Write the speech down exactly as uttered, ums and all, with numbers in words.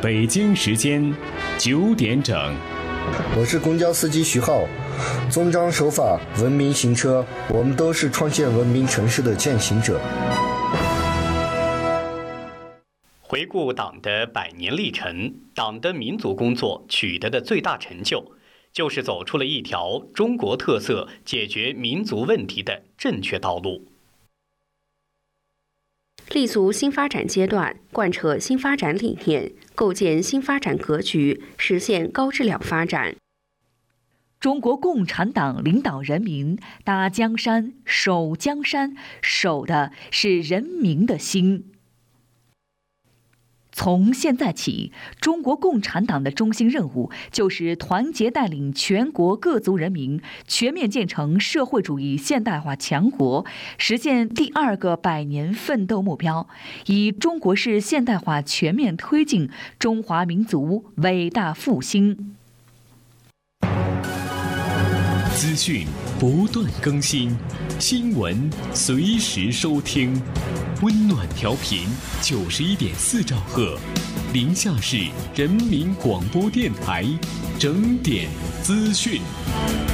北京时间九点整。 我是公交司机徐浩，遵章守法，文明行车，我们都是创建文明城市的践行者。 回顾党的百年历程，党的民族工作取得的最大成就，就是走出了一条中国特色解决民族问题的正确道路。 立足新发展阶段，贯彻新发展理念，构建新发展格局，实现高质量发展。 中国共产党领导人民打江山、守江山，守的是人民的心。从现在起，中国共产党的中心任务就是团结带领全国各族人民全面建成社会主义现代化强国，实现第二个百年奋斗目标，以中国式现代化全面推进中华民族伟大复兴。 资讯不断更新，新闻随时收听。温暖调频九十一点四兆赫，临夏市人民广播电台，整点资讯。